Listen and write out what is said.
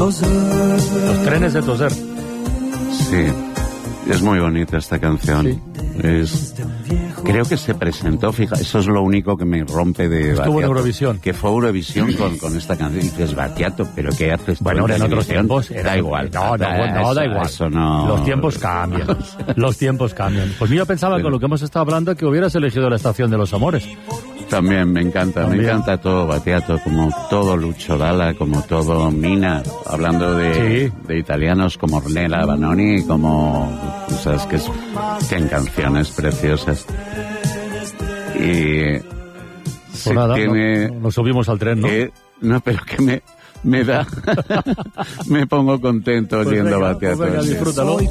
Los trenes de Toser. Sí, es muy bonita esta canción. Sí. Creo que se presentó, fija, eso es lo único que me rompe de Estuvo Battiato, en Eurovisión. que fue Eurovisión con esta canción. Y dices, Battiato, ¿pero qué haces? Bueno, en otros tiempos da igual. No, da igual. Eso no... Los tiempos cambian. Los tiempos cambian. Pues yo pensaba con lo que hemos estado hablando que hubieras elegido La Estación de los Amores. También me encanta todo Battiato, como todo Lucio Dalla, como todo Mina, hablando de italianos como Ornella Vanoni, como, sabes que tienen canciones preciosas. Y pues nada, nos subimos al tren, ¿no? No, pero que me da, me pongo contento oyendo Battiato. Pues venga, disfrútalo.